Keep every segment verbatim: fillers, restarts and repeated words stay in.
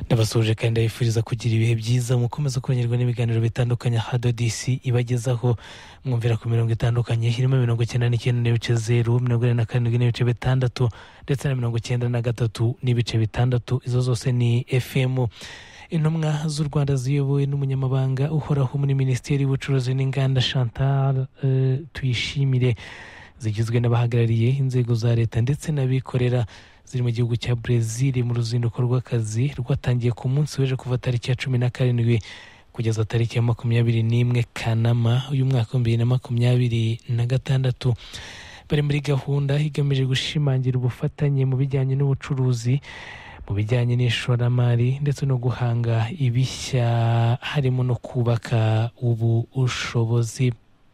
Ndabasuje kandi ndabifuriza kugira ibihe byiza mukomeza kongerwa n'ibiganiro bitandukanye Hado D C ibagezaho mwumvira ku mirongo itandukanye irimo mirongo icyenda n'icyenda n'ibice zeru, mirongo ine na karindwi n'ibice bitandatu ndetse na mirongo icyenda na gatatu n'ibice bitandatu. Izo zose ni F M. Intumwa z'u Rwanda ziyobowe n'umunyamabanga uhoraho muri Minisiteri y'Ubucuruzi n'Inganda Chantal uh, Tuyishimire zigizwe n'abahagarariye inzego za leta ndetse n'abikorera ziri mu gihugu cya Brazil mu ruzinduko rw'akazi rwatangiye ku munsi w'ejo kuva tariki ya cumi na karindwi kugeza tariki ya makumyabiri n'imwe Kanama uyu mwaka wa bibiri na makumyabiri na gatandatu. Bari muri gahunda igamije gushimangira ubufatanye mu bijyanye n'ubucuruzi, mu bijyanye n'ishoramari ndetse no guhanga ibishya harimo no kubaka ubu bushobozi.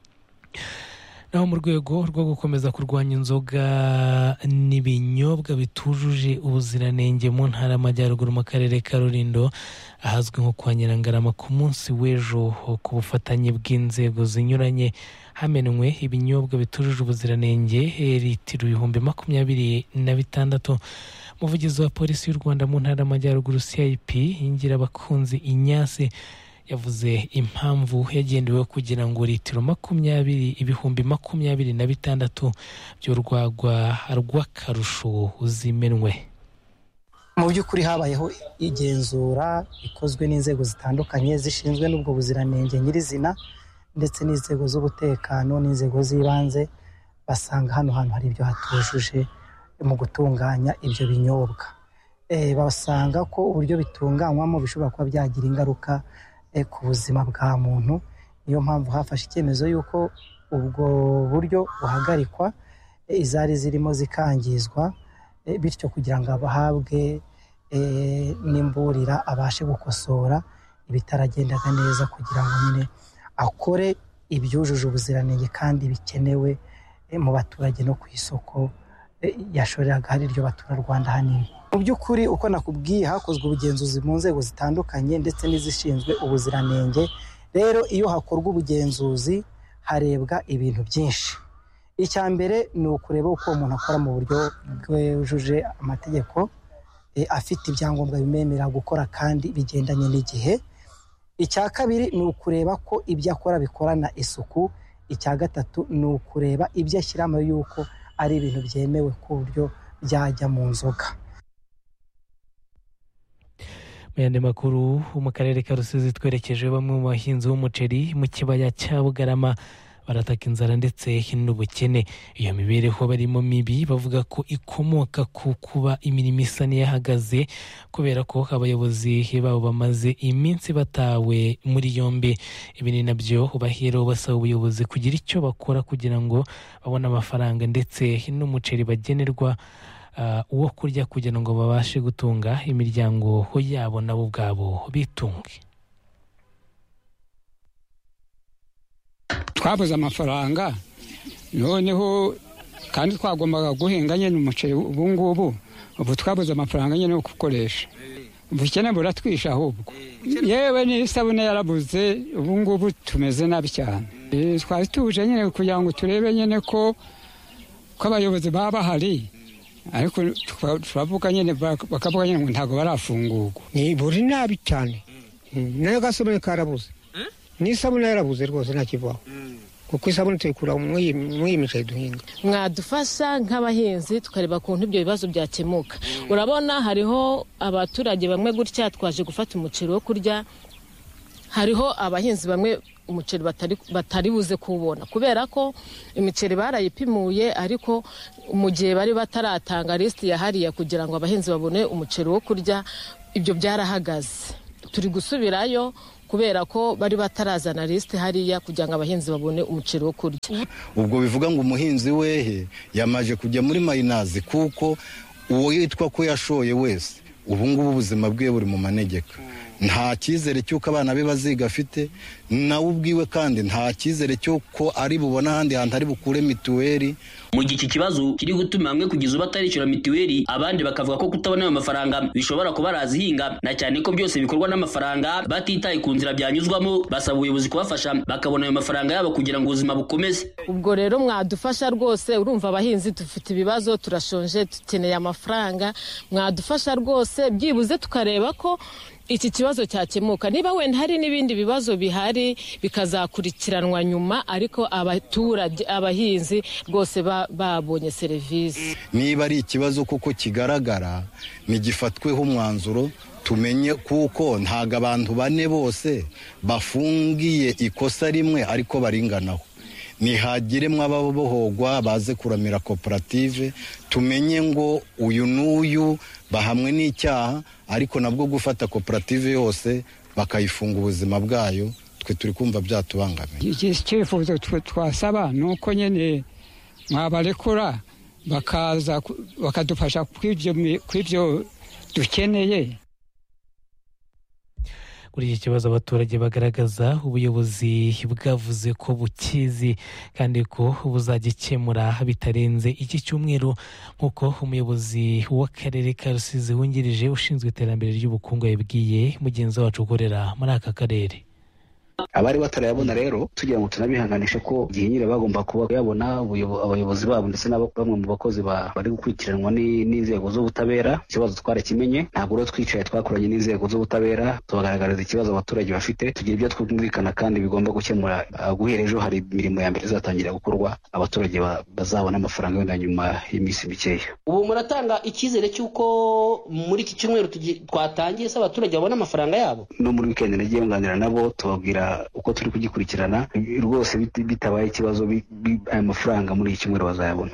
Naho mu rwego rwo gukomeza kurwanya inzoga n'ibinyobwa bitujuje ubuziranenge mu ntara y'Amajyaruguru mu karere ka Rulindo ahazwi nko kwa Nyirangarama ku munsi w'ejo ku bufatanye bw'inzego zinyuranye hamenwe ibinyobwa bitujuje ubuziranenge litiro ibihumbi makumyabiri na bitandatu. Umuvugizi wa polisi y'u Rwanda mu ntara y'Amajyaruguru C I P Ingirabakunzi Inyase yavuze impamvu yagendewe kugira ngo litiro makumyabiri ibihumbi makumyabiri na bitandatu by'urwagwa rw'akarusho uzimenwe. Mu by'ukuri habayeho igenzura ikozwe n'inzego zitandukanye zishinzwe n'ubwo buziranenge nyirizina ndetse n'inzego z'ubutekano n'inzego z'ibanze, basanga hano hantu hari ibyo hatujuje mu gutunganya ibyo binyobwa. E, basanga ko uburyo bitunganywamo bishobora kuba byagira ingaruka ku buzima bwa muntu. Niyo mpamvu hafashe icyemezo yuko ubwo buryo buhagarikwa, izari zirimo zikangizwa, bityo kugira ngo abahabwe n'imburira abashe gukosora ibitaragendaga neza kugira ngo nyine akore ibyujuje ubuziranenge kandi bikenewe mu baturage no ku isoko yashoreraga hari iryo baturarwanda hanini. Mu by'ukuri uko nakubwiye hakozwe ubugenzuzi mu nzego zitandukanye ndetse n'izishinzwe ubuziranenge. Rero iyo hakorwa ubugenzuzi harebwa ibintu byinshi. Icya mbere ni ukureba uko umuntu akora mu buryo bwujuje amategeko, e, afite ibyangombwa bimemerera gukora kandi bigendanye n'igihe. Icya kabiri ni ukureba ko ibyo akora bikorana isuku. Icya gatatu ni ukureba ibyo ashyiramo yuko ari ibintu byemewe ku buryo byajya mu nzoga. Mu yandi makuru mu karere ka Rusizi twerekeje bamwe mu bahinzi b'umuceri mu kibaya cya Bugarama barataka inzara ndetse n'ubukene. Iyo mibereho barimo mibi bavuga ko ikomoka ku kuba imirimo isa n'iyahagaze kubera ko abayobozi babo bamaze iminsi batawe muri yombi. Ibi ni nabyo baheraho basaba ubuyobozi kugira icyo bakora kugira ngo babone amafaranga ndetse n'umuceri bagenerwa Uh, uwo kurya kugira ngo babashe gutunga imiryango yabo nabo ubwabo bitunge. Twabuze amafaranga noneho kandi twagombaga guhinga nyine umuceri ubu ngubu, ubu twabuze amafaranga nyine yo gukoresha. Ubukene buratwisha ahubwo, yewe n'isabune yarabuze. Ubu ngubu tumeze nabi cyane. E, twari tuje nyine kugira ngo turebe nyine ko ko abayobozi baba bahari, ariko turavuga nyine bakavuga nyine ngo ntago barafungurwa. Ni buri nabi cyane. Nayo gasabune karabuze, n'isabune yarabuze rwose ntakivaho, kuko isabune tuyikura mu y'imiceri duhinga. Mwadufasha nk'abahinzi tukareba kuntu ibyo bibazo byakemuka. Urabona hariho abaturage bamwe gutya twaje gufata umuceri wo kurya, hariho abahinzi bamwe umuceri batari batari buze kubona kubera ko imiceri barayipimuye, ariko mu gihe bari bataratanga list yahariye kugira ngo abahinzi babone umuceri wo kurya, ibyo byarahagaze. Turi gusubirayo kubera ko bari batarazana list hariya kugira ngo abahinzi babone umuceri wo kurya. Ubwo bivuga ngo umuhinzi wehe yamaje kujya muri mayinazi, kuko uwo yitwa ko yashoye wese ubu ngubu ubuzima bwe buri mu manegeka. nta cyizere cy'uko abana be baziga afite, nawe ubwiwe kandi nta cyizere cy'uko ari bubona ahandi hantu ari bukure mituweli. Mu gihe iki kibazo kiri gutuma bamwe kugeza ubu batarishyura mituweli, abandi bakavuga ko kutabona ayo mafaranga bishobora kuba barazihinga, na cyane ko byose bikorwa n'amafaranga batitaye ku nzira byanyuzwamo. Basaba ubuyobozi kubafasha bakabona ayo mafaranga yabo kugira ngo ubuzima bukomeze. Ubwo rero mwadufasha rwose, urumva abahinzi dufite ibibazo, turashonje, dukeneye amafaranga, mwadufasha rwose byibuze tukareba ko iki kibazo cyakemuka. Niba wenda hari n'ibindi bibazo bihari bikazakurikiranwa nyuma, ariko abaturage abahinzi rwose babonye serivisi. Niba ari ikibazo kuko kigaragara nigifatweho umwanzuro, tumenye kuko ntago abantu bane bose bafungiye ikosa rimwe ariko baringanaho. Nihagiremwe ababohogwa baze kuramira koperative, tumenye ngo uyu n'uyu bahamwe n'icyaha, ariko nabwo gufata koperative yose bakayifunga ubuzima bwayo, twe turi kumva byatubangamiye. Icyifuzo twasaba nuko nyene mwabarekura bakaza bakadufasha kw'ibyo dukeneye. Kuri iki kibazo abaturage bagaragaza ubuyobozi bwavuze ko bukizi kandi ko buzagikemura bitarenze iki cyumweru, nk'uko umuyobozi w'akarere ka Rusizi wungirije ushinzwe iterambere ry'ubukungu yabwiye mugenzi wacu ukorera muri aka karere. Abari batarayabona rero tugira ngo tunabihanganishe ko igihe nyine bagomba kuba yabona abayobozi babo ndetse na bamwe mu bakozi bari gukurikiranwa n'inzego z'ubutabera. Ikibazo twarakimenye, ntabwo rero twicaye twakoranye n'inzego z'ubutabera tubagaragariza ikibazo abaturage bafite, tugira ibyo twumvikana kandi bigomba gukemura. Guhera ejo hari imirimo ya mbere izatangira gukorwa, abaturage bazabona amafaranga wenda nyuma y'iminsi mikeya. Ubu muratanga icyizere cy'uko muri iki cyumweru twatangiye se abaturage babona amafaranga yabo? No muri weekend nagiye nganira nabo tubabwira uko turi kugikurikirana, rwose bitabaye ikibazo aya mafaranga muri iki cyumweru bazayabona.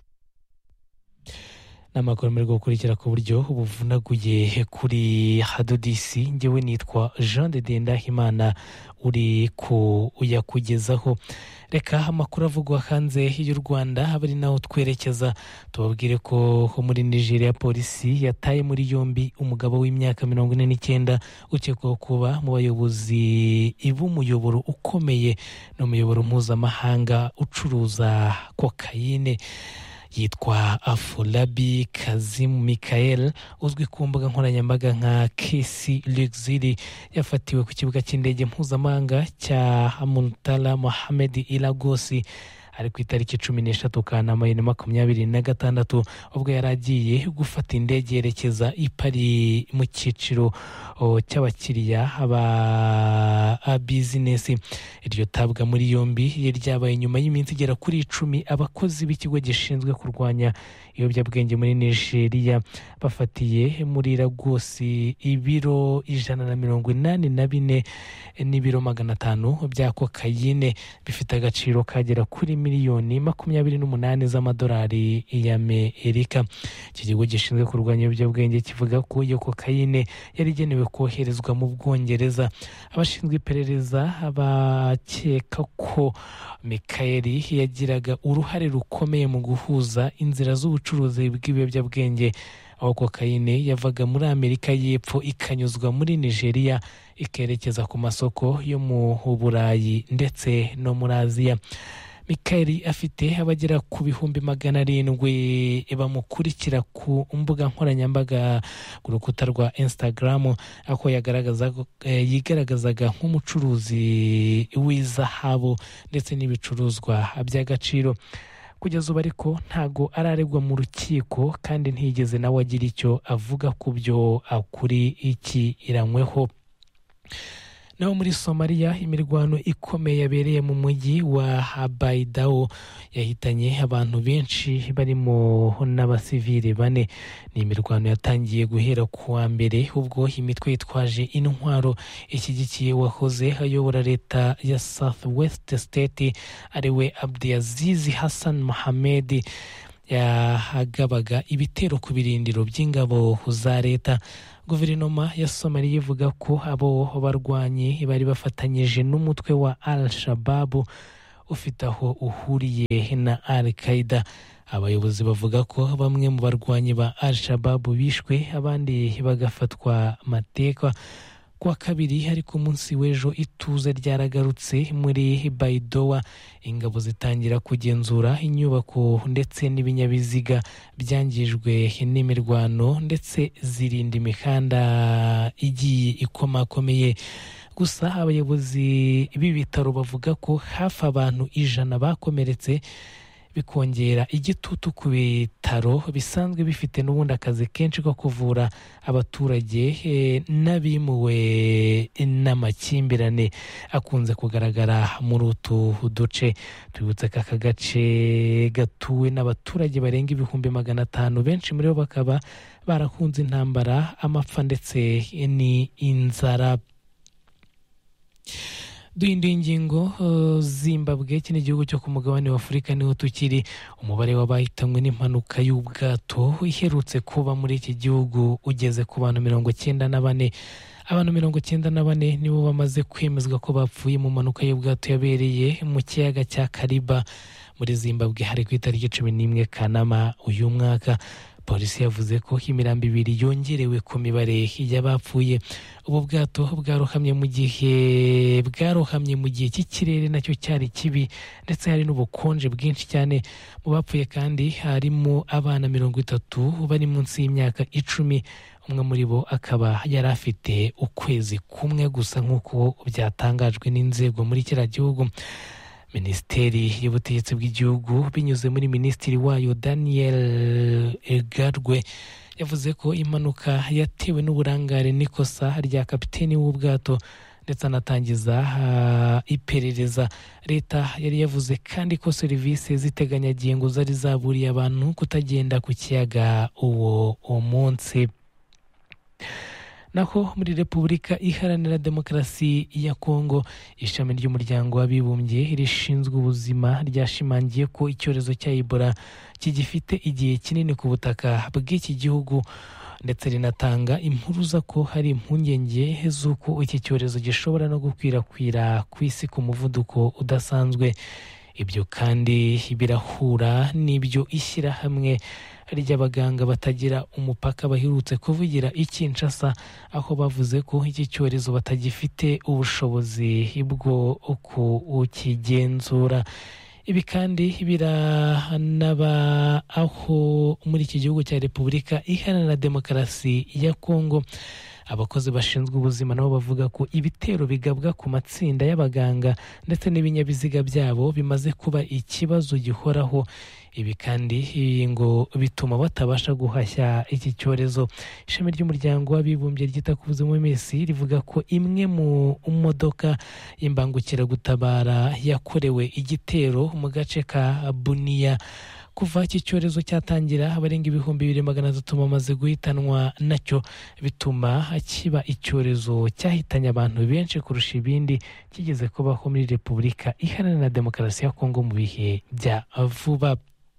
N'amakuru muri gukurikira ku buryo buvunaguye kuri Hadodisi. Njyewe nitwa Jean de Ndahimana uri ku uyakugezaho. Reka amakuru avugwa hanze y'u Rwanda abari naho twerekeza, tubabwire ko muri Nigeria polisi yataye muri yombi umugabo w'imyaka mirongo ine n'icyenda ukekwaho kuba mu bayobozi b'umuyoboro ukomeye n'umuyoboro mpuzamahanga ucuruza kokayine. Yitwa Afolabi Kazimu Michael, uzwi ku mbuga nkoranyambaga nka K C Luxury. Yafatiwe ku kibuga cy'indege mpuzamahanga cya Murtala Mohammed i Lagos ari ku itariki cumi n'eshatu Kanama bibiri na makumyabiri na gatandatu, ubwo yari agiye gufata indege yerekeza i Paris mu cyiciro cy'abakiriya ba bizinesi. Iryo tabwa muri yombi ryabaye nyuma y'iminsi igera kuri icumi abakozi b'ikigo gishinzwe kurwanya ibiyobyabwenge muri Nigeria bafatiye muri Lagos ibiro ijana na mirongo inani na bine n'ibiro magana atanu bya kokayine bifite agaciro kagera kuri miliyoni makumyabiri n'umunani z'amadolari y'Amerika. Iki kigo gishinzwe kurwanya ibiyobyabwenge kivuga ko iyo kokayine yari igenewe koherezwa mu Bwongereza. Abashinzwe iperereza bakeka ko Michael yagiraga uruhare rukomeye mu guhuza inzira z'ubucuruzi bw'ibiyobyabwenge, aho kokayine yavaga muri Amerika y'Epfo ikanyuzwa muri Nigeria ikerekeza ku masoko yo mu Burayi ndetse no muri Aziya. Michael afite abagera ku bihumbi magana arindwi bamukurikira ku mbuga nkoranyambaga ku rukuta rwa Instagram, aho yagaragaza yigaragazaga nk'umucuruzi w'izahabu ndetse n'ibicuruzwa by'agaciro. Kugeza ubu ariko ntago araregwa mu rukiko kandi ntigeze nawe agira icyo avuga ku byo akuri iki iranyweho. Naho muri Somalia imirwano ikomeye yabereye mu mujyi wa Baidao yahitanye abantu benshi barimo n'abasivile bane. Ni imirwano yatangiye guhera ku wa mbere ubwo imitwe yitwaje intwaro ishyigikiye wahoze ayobora leta ya South West State ariwe Abdiaziz Hassan Mohamed yagabaga ibitero ku birindiro by'ingabo za leta. Guverinoma ya Somalia ivuga ko abo barwanyi bari bafatanyije n'umutwe wa Al-Shabaab ufite aho uhuriye na Al-Qaeda. Abayobozi bavuga ko bamwe mu barwanyi ba Al-Shabaab bishwe abandi bagafatwa mateka. kuwa kabiri ariko umunsi w'ejo ituze ryaragarutse muri Baidoa, ingabo zitangira kugenzura inyubako ndetse n'ibinyabiziga byangijwe n'imirwano ndetse zirinda imihanda igiye ikomakomeye. Gusa abayobozi b'ibitaro bavuga ko hafi abantu ijana bakomeretse, bikongera igitutu ku bitaro bisanzwe bifite n'ubundi akazi kenshi ko kuvura abaturage e, n'abimuwe n'amakimbirane akunze kugaragara muri utu duce. Tubibutse ko aka gace gatuwe n'abaturage barenga ibihumbi magana atanu, benshi muri bo bakaba barahunze intambara, amapfa ndetse n'inzara. Duhinduye ingingo, uh, Zimbabwe, iki ni igihugu cyo ku mugabane wa Afurika niho tukiri. Umubare w'abahitanywe n'impanuka y'ubwato iherutse kuba muri iki gihugu ugeze ku bantu mirongo cyenda na bane. Abantu mirongo cyenda na bane nibo bamaze kwemezwa ko bapfuye mu mpanuka y'ubwato yabereye mu kiyaga cya Kariba muri Zimbabwe hari ku itariki cumi n'imwe Kanama uyu mwaka. Polisi yavuze ko imirambo ibiri yongerewe ku mibare y'abapfuye. Ubu bwato bwarohamye mu gihe bwarohamye mu gihe cy'ikirere nacyo cyari kibi ndetse hari n'ubukonje bwinshi cyane. Mu bapfuye kandi harimo abana mirongo itatu bari munsi y'imyaka icumi. Umwe muri bo akaba yari afite ukwezi kumwe gusa nk'uko byatangajwe n'inzego muri kiriya gihugu. Minisiteri y'ubutegetsi bw'igihugu binyuze muri minisitiri wayo Daniel Egarwe yavuze ko impanuka yatewe n'uburangare n'ikosa rya kapiteni w'ubwato ndetse anatangiza uh, iperereza. Leta yari yavuze kandi ko serivisi z'iteganyagihe zari zaburiye abantu kutagenda ku kiyaga uwo munsi. Naho muri Repubulika Iharanira Demokarasi ya Kongo, ishami ry'umuryango w'abibumbye rishinzwe ubuzima ryashimangiye ko icyorezo cya Ebola kigifite igihe kinini ku butaka bw'iki gihugu ndetse rinatanga impuruza ko hari impungenge z'uko iki cyorezo gishobora no gukwirakwira ku isi ku muvuduko udasanzwe. Ibyo kandi birahura n'ibyo ishyirahamwe ry'abaganga batagira umupaka baherutse kuvugira i Kinshasa, aho bavuze ko iki cyorezo batagifite ubushobozi bwo kukigenzura. Ibi kandi biranaba aho muri iki gihugu cya Repubulika Iharanira Demokarasi ya Kongo abakozi bashinzwe ubuzima nabo bavuga ko ibitero bigabwa ku matsinda y'abaganga ndetse n'ibinyabiziga byabo bimaze kuba ikibazo gihoraho. Ibi kandi ngo bituma batabasha guhashya iki cyorezo. Ishami ry'umuryango w'abibumbye ryita ku buzima mu isi rivuga ko imwe mu modoka y'imbangukiragutabara yakorewe igitero mu gace ka Bunia. Kuva iki cyorezo cyatangira abarenga ibihumbi bibiri magana atatu bamaze guhitanwa nacyo, bituma kiba icyorezo cyahitanye abantu benshi kurusha ibindi kigeze kubaho muri Repubulika Iharanira Demokarasi ya Kongo mu bihe bya vuba.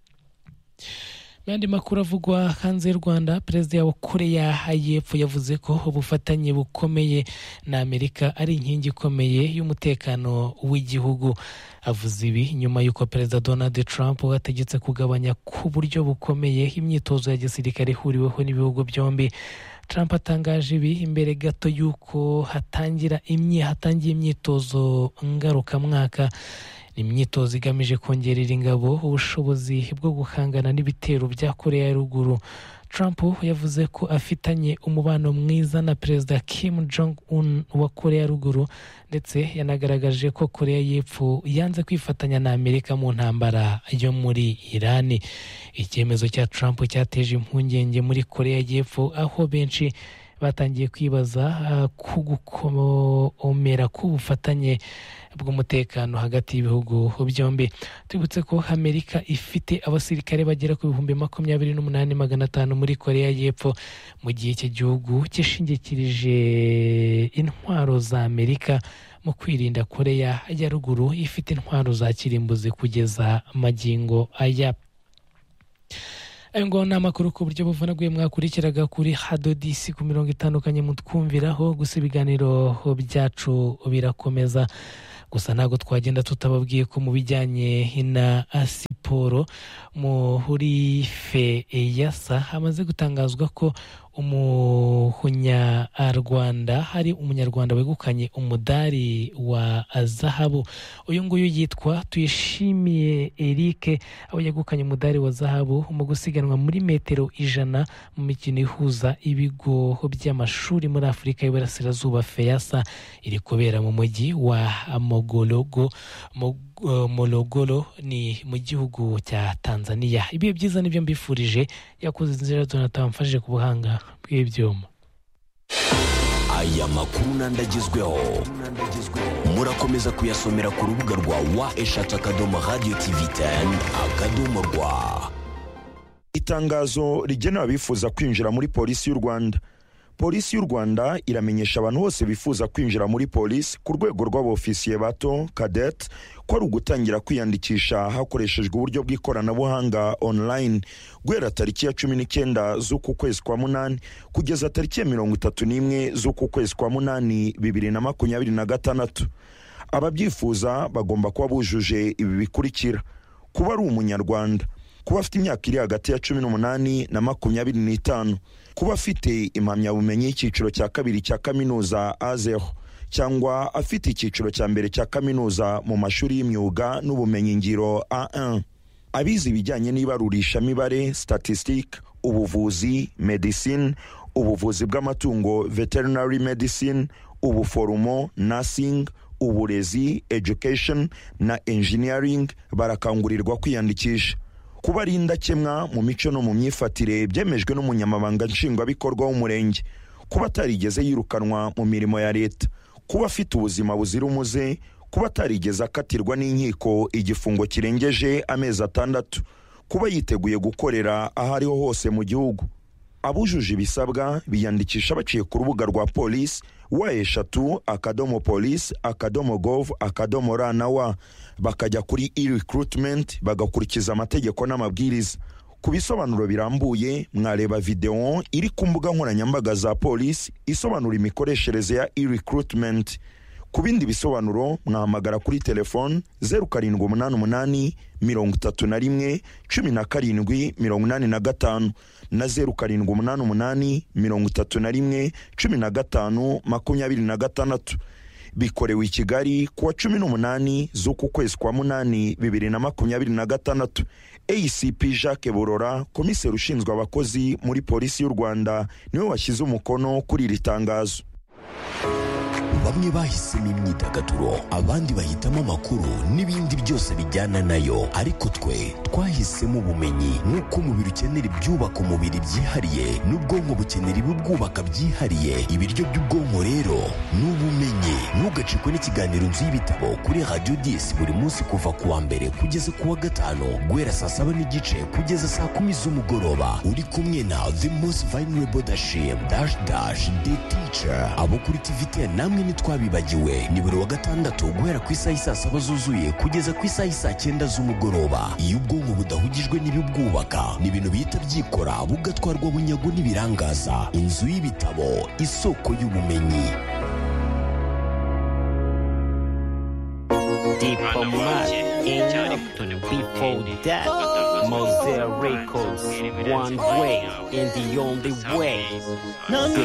N'andi makuru avugwa hanze y'u Rwanda, perezida wa Koreya y'Epfo yavuze ko ubufatanye bukomeye na Amerika ari inkingi ikomeye y'umutekano w'igihugu. Avuze ibi nyuma y'uko perezida Donald Trump ategetse kugabanya ku buryo bukomeye imyitozo ya gisirikare ihuriweho n'ibihugu byombi. Trump atangaje ibi imbere gato y'uko hatangira imyi hatangiye imyitozo ngarukamwaka. Imyitozo igamije kongerera ingabo ubushobozi bwo guhangana n'ibitero bya Koreya ya Ruguru. Trump yavuze ko afitanye umubano mwiza na perezida Kim Jong-un wa Koreya ya Ruguru ndetse yanagaragaje ko Koreya y'Epfo yanze kwifatanya na Amerika mu ntambara yo muri Iran. Icyemezo cya Trump cyateje impungenge muri Koreya y'Epfo, aho benshi batangiye kwibaza uh, ku gukomera k'ubufatanye bw'umutekano hagati y'ibihugu byombi. Tubutse ko Amerika ifite abasirikare bagera ku bihumbi makumyabiri n'umunani magana atanu muri Koreya y'Epfo, mu gihe iki gihugu cyishingikirije intwaro za Amerika mu kwirinda Koreya ya Ruguru ifite intwaro za kirimbuzi kugeza magingo aya. Ayo ngo ni amakuru ku buryo buvunaguye mwakurikiraga kuri Hadodisi ku mirongo itandukanye mutwumviraho. Gusa ibiganiro byacu birakomeza, gusa ntabwo twagenda tutababwiye ko mu bijyanye na siporo muri FEASA hamaze gutangazwa ko umunyarwanda hari umunyarwanda wegukanye umudari wa zahabu. Uyu nguyu yitwa Tuyishimiye Eric, aho yegukanye umudari wa zahabu mu gusiganwa muri metero ijana mu mikino ihuza ibigo by'amashuri muri Afurika y'Iburasirazuba FEASA iri kubera mu mujyi wa Mogologo Morogoro ni mu gihugu cya Tanzania. Ibihe byiza nibyo mbifurije. Yakoze inzira Jonathan mfashije ku buhanga bw'ibyuma. Aya makuru nandagezweho murakomeza kuyasomera ku rubuga rwa wa eshatu akadomo radio tv teni akadomo rwa. Itangazo rigenewe abifuza kwinjira muri polisi y'u Rwanda. Polisi y'u Rwanda iramenyesha abantu bose bifuza kwinjira muri polisi ku rwego rw'abofisiye bato cadet ko ari ugutangira kwiyandikisha hakoreshejwe uburyo bw'ikoranabuhanga online guhera tariki ya cumi n'icyenda z'uku kwezi kwa munani kugeza tariki ya mirongo itatu n'imwe z'uku kwezi kwa munani bibiri na makumyabiri na gatandatu. Ababyifuza bagomba kuba bujuje ibi bikurikira: kuba ari umunyarwanda, kuba afite imyaka iri hagati ya cumi n'umunani na makumyabiri n'itanu, kuba afite impamyabumenyi y'icyiciro cya kabiri cya kaminuza A zero cyangwa afite icyiciro cya mbere cya kaminuza mu mashuri y'imyuga n'ubumenyingiro A one, abize ibijyanye n'ibarurishamibare statistique, ubuvuzi medicine, ubuvuzi bw'amatungo veterinary medicine, ubuforomo nursing, uburezi education na engineering barakangurirwa kwiyandikisha. Kuba ari indakemwa mu mico no mu myifatire byemejwe n'umunyamabanga nshingwabikorwa w'umurenge, kuba atarigeze yirukanwa mu mirimo ya leta, kuba afite ubuzima buzira umuze, kuba atarigeze akatirwa n'inkiko igifungo kirengeje amezi atandatu, kuba yiteguye gukorera aho ariho hose mu gihugu. Abujuje ibisabwa biyandikisha baciye ku rubuga rwa polisi wa eshatu akadomo polisi akadomo gov akadomo ra na wa, bakajya kuri e-recruitment bagakurikiza amategeko n'amabwiriza. Ku bisobanuro birambuye mwareba video iri ku mbuga nkoranyambaga za polisi isobanura imikoreshereze ya e-recruitment. Ku bindi bisobanuro mwahamagara kuri telefone zeru karindwi umunani umunani mirongo itatu na rimwe cumi na karindwi mirongo inani na gatanu na zeru karindwi umunani umunani mirongo itatu na rimwe cumi na gatanu makumyabiri na gatandatu. Bikorewe i Kigali kuwa cumi n'umunani z'uku kwezi kwa munani bibiri na makumyabiri na gatandatu. A C P Jacques Burora, komiseri ushinzwe abakozi muri polisi y'u Rwanda, niwe washyize umukono kuri iri tangazo. Bamwe bahisemo imyidagaduro, abandi bahitamo amakuru n'ibindi byose bijyana nayo, ariko twe twahisemo ubumenyi. Nk'uko umubiri ukenera ibyubaka umubiri byihariye n'ubwonko bukenera ibibwubaka byihariye, ibiryo by'ubwonko rero ni ubumenyi. Ntugacikwe n'ikiganiro Nzu y'Ibitabo kuri Radio dix buri munsi kuva ku wa mbere kugeza ku wa gatanu guhera saa saba n'igice kugeza saa kumi z'umugoroba, uri kumwe na The Most Vulnerable Dashim Dash Dash The Teacher. Abo kuri T V ten namwe ntitwabibagiwe, ni buri wa gatandatu guhera ku isaha isaa saba zuzuye kugeza ku isaha isaa cyenda z'umugoroba. Iyo ubwonko budahugijwe n'ibibwubaka ni ibintu bihita byikora bugatwarwa bunyago n'ibirangaza. Inzu y'Ibitabo, isoko y'ubumenyi. Diplomat in before that Mosaic Records, one way and the only way.